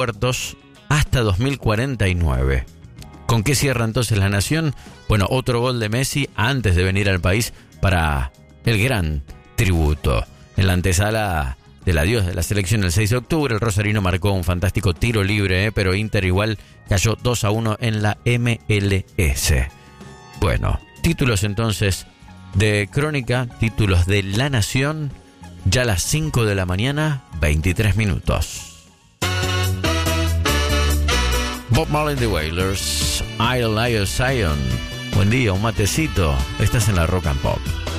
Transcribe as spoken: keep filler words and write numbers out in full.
puertos hasta dos mil cuarenta y nueve. ¿Con qué cierra entonces la Nación? Bueno, otro gol de Messi antes de venir al país para el gran tributo. En la antesala del adiós de la selección el seis de octubre, el rosarino marcó un fantástico tiro libre, ¿eh? pero Inter igual cayó dos a uno en la M L S. Bueno, títulos entonces de Crónica, títulos de La Nación, ya a las cinco de la mañana, veintitrés minutos. Bob Marley and the Wailers, I'll Lie Zion. Buen día, un matecito. Estás en la Rock and Pop.